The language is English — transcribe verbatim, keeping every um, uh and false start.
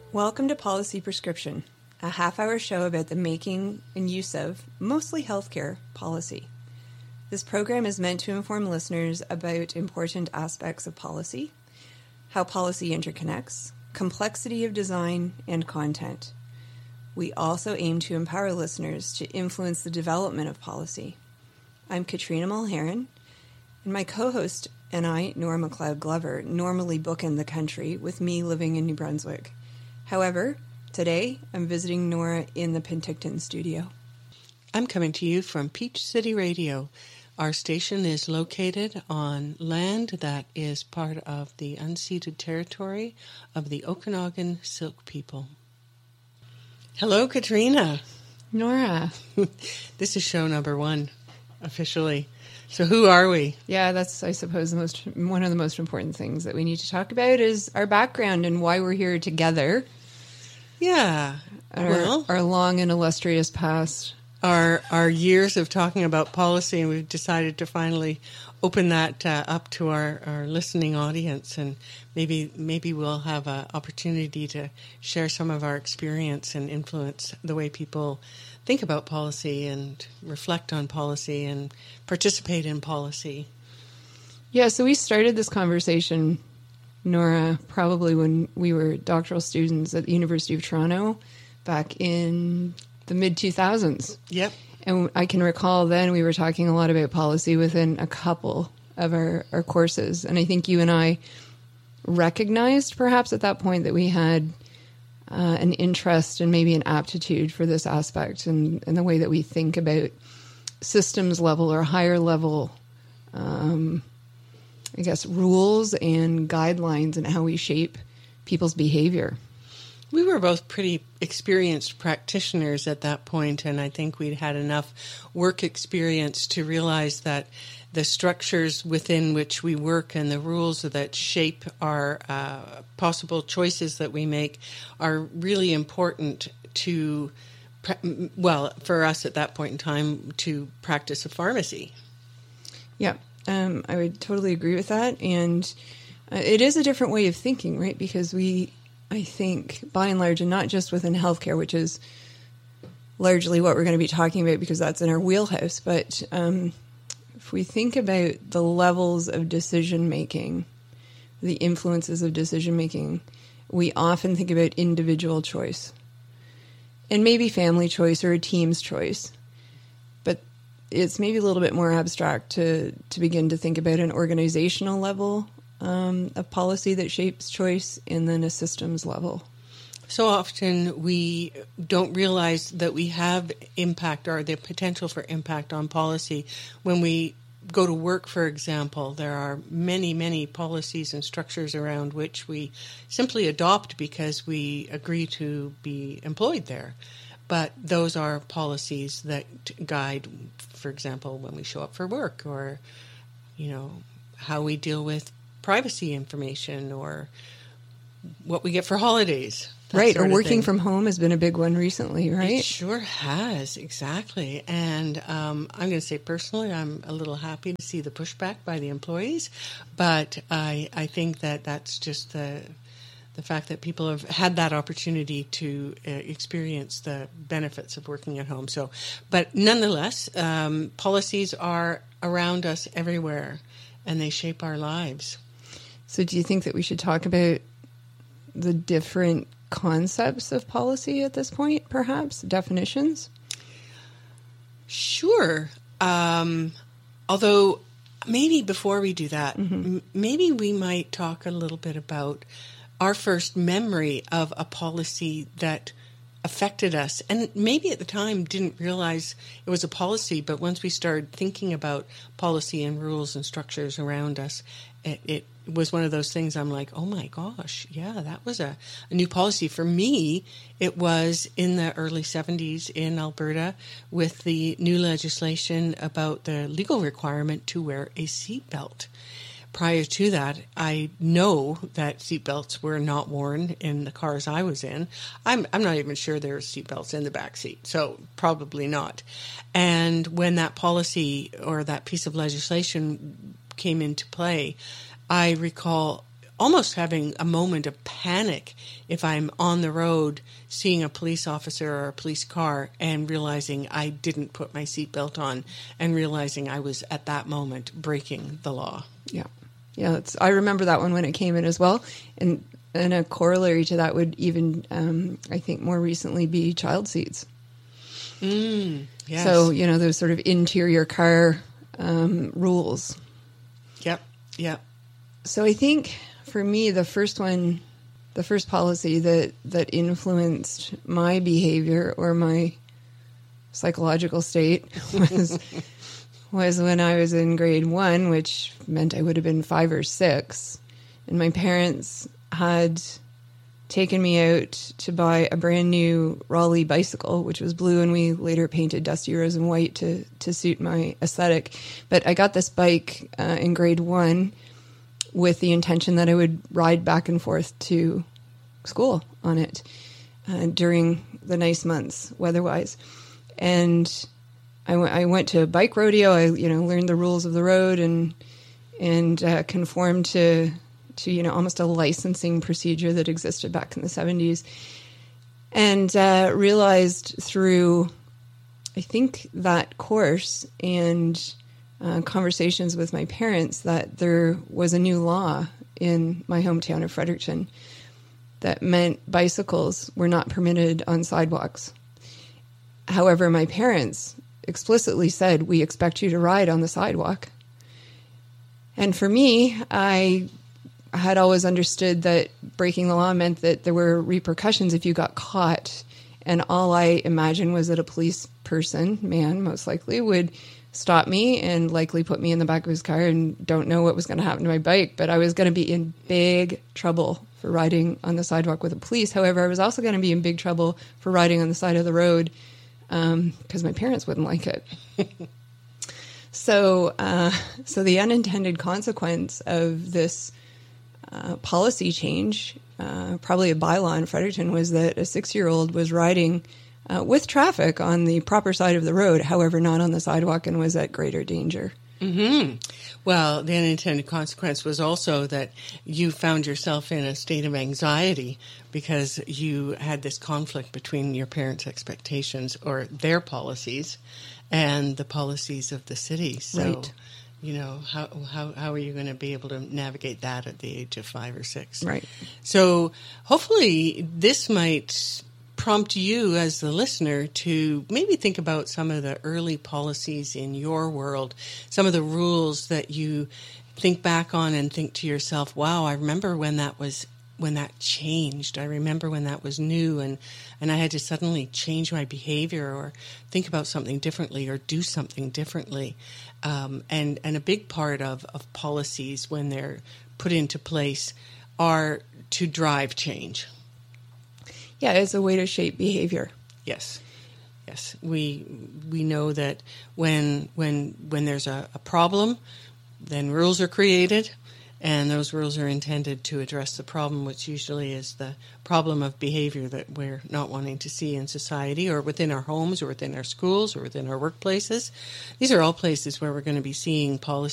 Welcome to Policy Prescription, a half-hour show about the making and use of, mostly healthcare, policy. This program is meant to inform listeners about important aspects of policy, how policy interconnects, complexity of design, and content. We also aim to empower listeners to influence the development of policy. I'm Katrina Mulheron, and my co-host and I, Nora McLeod Glover, normally bookend the country, with me living in New Brunswick. However, today I'm visiting Nora in the Penticton studio. I'm coming to you from Peach City Radio. Our station is located on land that is part of the unceded territory of the Okanagan Silk people. Hello, Katrina. Nora. This is show number one, officially. So who are we? Yeah, that's, I suppose, the most one of the most important things that we need to talk about is our background and why we're here together. Yeah. Our, well, our long and illustrious past. Our our years of talking about policy, and we've decided to finally open that uh, up to our, our listening audience, and maybe maybe we'll have an opportunity to share some of our experience and influence the way people think about policy and reflect on policy and participate in policy. Yeah, so we started this conversation, Nora, probably when we were doctoral students at the University of Toronto back in the mid two thousands. Yep. And I can recall then we were talking a lot about policy within a couple of our, our courses. And I think you and I recognized perhaps at that point that we had uh, an interest and maybe an aptitude for this aspect and, and the way that we think about systems level or higher level, um, I guess, rules and guidelines and how we shape people's behavior. We were both pretty experienced practitioners at that point, and I think we'd had enough work experience to realize that the structures within which we work and the rules that shape our uh, possible choices that we make are really important to, well, for us at that point in time, to practice a pharmacy. Yeah, um, I would totally agree with that, and uh, it is a different way of thinking, right? Because we... I think, by and large, and not just within healthcare, which is largely what we're going to be talking about because that's in our wheelhouse, but um, if we think about the levels of decision-making, the influences of decision-making, we often think about individual choice and maybe family choice or a team's choice, but it's maybe a little bit more abstract to, to begin to think about an organizational level Um, a policy that shapes choice, and then a systems level. So often we don't realize that we have impact or the potential for impact on policy. When we go to work, for example, there are many, many policies and structures around which we simply adopt because we agree to be employed there. But those are policies that guide, for example, when we show up for work, or, you know, how we deal with privacy information, or what we get for holidays. Right, or working from home has been a big one recently, right? It sure has, exactly. And um, I'm going to say personally, I'm a little happy to see the pushback by the employees, but I I think that that's just the the fact that people have had that opportunity to uh, experience the benefits of working at home. So, but nonetheless, um, policies are around us everywhere, and they shape our lives. So do you think that we should talk about the different concepts of policy at this point, perhaps? Definitions? Sure. Um, although, maybe before we do that, mm-hmm. m- maybe we might talk a little bit about our first memory of a policy that affected us. And maybe at the time didn't realize it was a policy, but once we started thinking about policy and rules and structures around us, it, it was one of those things I'm like, oh my gosh, yeah, that was a, a new policy. For me, it was in the early seventies in Alberta with the new legislation about the legal requirement to wear a seatbelt. Prior to that, I know that seatbelts were not worn in the cars I was in. I'm I'm not even sure there were seatbelts in the back seat, so probably not. And when that policy or that piece of legislation came into play, I recall almost having a moment of panic if I'm on the road seeing a police officer or a police car and realizing I didn't put my seatbelt on and realizing I was at that moment breaking the law. Yeah. Yeah, it's, I remember that one when it came in as well. And and a corollary to that would even, um, I think, more recently be child seats. Mm, yes. So, you know, those sort of interior car um, rules. Yep, yep. So I think for me, the first one, the first policy that, that influenced my behavior or my psychological state was was when I was in grade one, which meant I would have been five or six. And my parents had taken me out to buy a brand new Raleigh bicycle, which was blue, and we later painted dusty rose and white to, to suit my aesthetic. But I got this bike uh, in grade one with the intention that I would ride back and forth to school on it uh, during the nice months, weather-wise. And I, w- I went to a bike rodeo. I, you know, learned the rules of the road and and uh, conformed to to you know almost a licensing procedure that existed back in the seventies, and uh, realized through, I think, that course and uh, conversations with my parents that there was a new law in my hometown of Fredericton that meant bicycles were not permitted on sidewalks. However, my parents explicitly said, we expect you to ride on the sidewalk. And for me, I had always understood that breaking the law meant that there were repercussions if you got caught. And all I imagined was that a police person, man most likely, would stop me and likely put me in the back of his car, and don't know what was going to happen to my bike. But I was going to be in big trouble for riding on the sidewalk with the police. However, I was also going to be in big trouble for riding on the side of the road because um, my parents wouldn't like it. so, uh, so the unintended consequence of this uh, policy change, uh, probably a bylaw in Fredericton, was that a six-year-old was riding uh, with traffic on the proper side of the road, however, not on the sidewalk, and was at greater danger. Mm-hmm. Well, the unintended consequence was also that you found yourself in a state of anxiety because you had this conflict between your parents' expectations or their policies and the policies of the city. So, right. you know, how how how are you going to be able to navigate that at the age of five or six? Right. So hopefully this might prompt you as the listener to maybe think about some of the early policies in your world, some of the rules that you think back on and think to yourself, wow, I remember when that was when that changed. I remember when that was new and, and I had to suddenly change my behavior or think about something differently or do something differently. Um, and, and a big part of, of policies when they're put into place are to drive change. Yeah, it's a way to shape behavior. Yes, yes. We we know that when when when there's a, a problem, then rules are created, and those rules are intended to address the problem, which usually is the problem of behavior that we're not wanting to see in society or within our homes or within our schools or within our workplaces. These are all places where we're going to be seeing policy